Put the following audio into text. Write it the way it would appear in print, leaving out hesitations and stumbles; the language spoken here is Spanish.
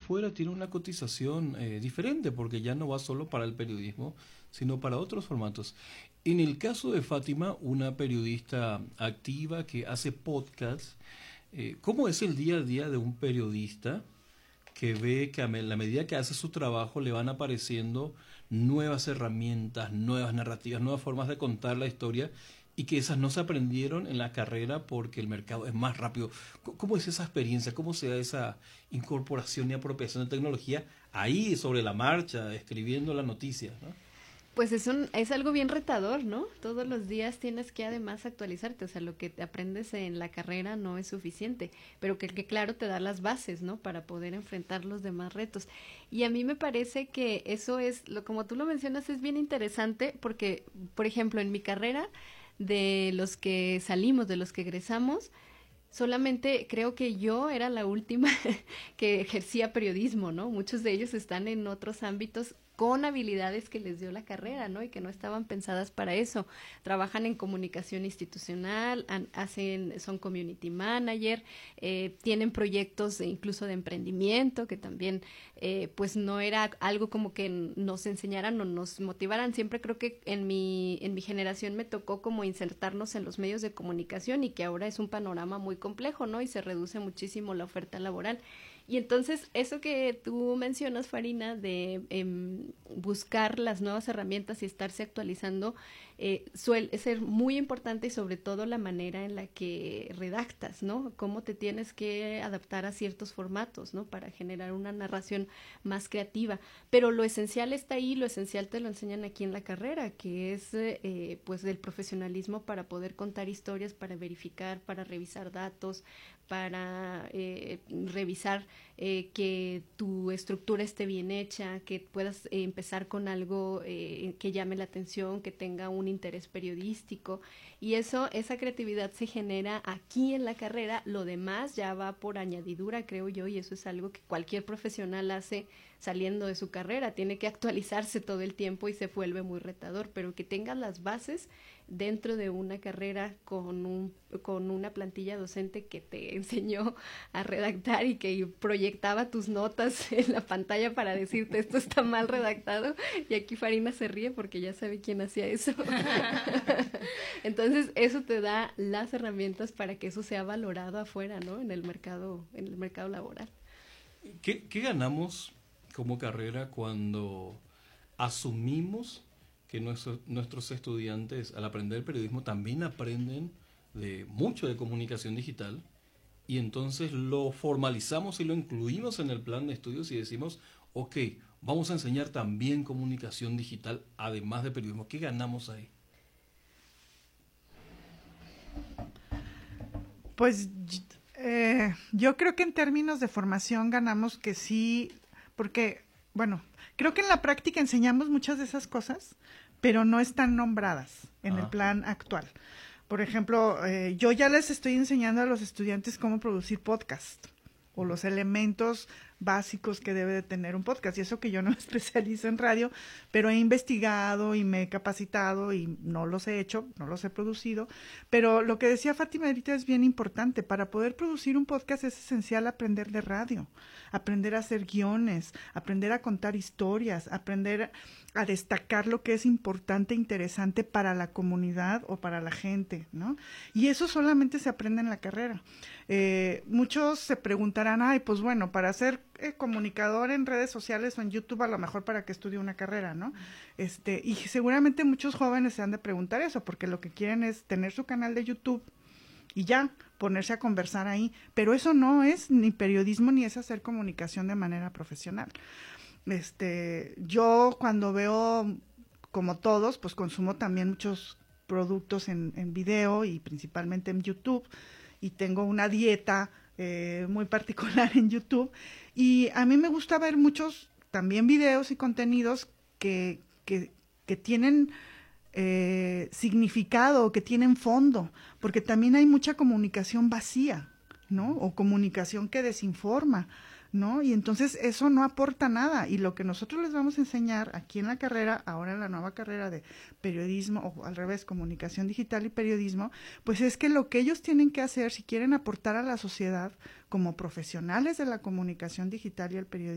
afuera tiene una cotización diferente, porque ya no va solo para el periodismo, sino para otros formatos. En el caso de Fátima, una periodista activa que hace podcasts, ¿cómo es el día a día de un periodista que ve que la medida que hace su trabajo le van apareciendo nuevas herramientas, nuevas narrativas, nuevas formas de contar la historia, y que esas no se aprendieron en la carrera porque el mercado es más rápido? ¿Cómo es esa experiencia? ¿Cómo se da esa incorporación y apropiación de tecnología ahí sobre la marcha, escribiendo la noticia, ¿no? Pues es algo bien retador, ¿no? Todos los días tienes que además actualizarte, o sea, lo que te aprendes en la carrera no es suficiente, pero que claro te da las bases, ¿no? Para poder enfrentar los demás retos. Y a mí me parece que eso como tú lo mencionas, es bien interesante porque, por ejemplo, en mi carrera, de los que salimos, de los que egresamos, solamente creo que yo era la última que ejercía periodismo, ¿no? Muchos de ellos están en otros ámbitos con habilidades que les dio la carrera, ¿no? Y que no estaban pensadas para eso. Trabajan en comunicación institucional, son community manager, tienen proyectos incluso de emprendimiento, que también pues no era algo como que nos enseñaran o nos motivaran. Siempre creo que en mi generación me tocó como insertarnos en los medios de comunicación, y que ahora es un panorama muy complejo, ¿no? Y se reduce muchísimo la oferta laboral. Y entonces eso que tú mencionas, Farina, de buscar las nuevas herramientas y estarse actualizando, suele ser muy importante, y sobre todo la manera en la que redactas, ¿no? Cómo te tienes que adaptar a ciertos formatos, ¿no? Para generar una narración más creativa. Pero lo esencial está ahí, lo esencial te lo enseñan aquí en la carrera, que es pues el profesionalismo para poder contar historias, para verificar, para revisar datos, para revisar que tu estructura esté bien hecha, que puedas empezar con algo que llame la atención, que tenga un interés periodístico, y esa creatividad se genera aquí en la carrera. Lo demás ya va por añadidura, creo yo, y eso es algo que cualquier profesional hace saliendo de su carrera. Tiene que actualizarse todo el tiempo y se vuelve muy retador, pero que tengas las bases dentro de una carrera con una plantilla docente que te enseñó a redactar y que proyectaba tus notas en la pantalla para decirte esto está mal redactado, y aquí Farina se ríe porque ya sabe quién hacía eso. Entonces eso te da las herramientas para que eso sea valorado afuera, ¿no? En el mercado laboral. ¿Qué ganamos como carrera cuando asumimos que nuestros estudiantes, al aprender periodismo, también aprenden mucho de comunicación digital, y entonces lo formalizamos y lo incluimos en el plan de estudios y decimos, ok, vamos a enseñar también comunicación digital además de periodismo? ¿Qué ganamos ahí? Pues yo creo que en términos de formación ganamos que sí, porque, bueno, creo que en la práctica enseñamos muchas de esas cosas, pero no están nombradas en el plan actual. Por ejemplo, yo ya les estoy enseñando a los estudiantes cómo producir podcast, o los elementos básicos que debe de tener un podcast, y eso que yo no me especializo en radio, pero he investigado y me he capacitado y no los he hecho, no los he producido. Pero lo que decía Fátima ahorita es bien importante. Para poder producir un podcast es esencial aprender de radio, aprender a hacer guiones, aprender a contar historias, aprender a destacar lo que es importante e interesante para la comunidad o para la gente, ¿no? Y eso solamente se aprende en la carrera. Muchos se preguntarán, pues bueno, para ser comunicador en redes sociales o en YouTube, a lo mejor para que estudie una carrera, ¿no? Y seguramente muchos jóvenes se han de preguntar eso, porque lo que quieren es tener su canal de YouTube y ya, ponerse a conversar ahí. Pero eso no es ni periodismo ni es hacer comunicación de manera profesional. Yo cuando veo, como todos, pues consumo también muchos productos en video y principalmente en YouTube, y tengo una dieta muy particular en YouTube, y a mí me gusta ver muchos también videos y contenidos que tienen significado, que tienen fondo, porque también hay mucha comunicación vacía, ¿no? O comunicación que desinforma, ¿no? Y entonces eso no aporta nada, y lo que nosotros les vamos a enseñar aquí en la carrera, ahora en la nueva carrera de periodismo, o al revés, comunicación digital y periodismo, pues es que lo que ellos tienen que hacer si quieren aportar a la sociedad como profesionales de la comunicación digital y el periodismo,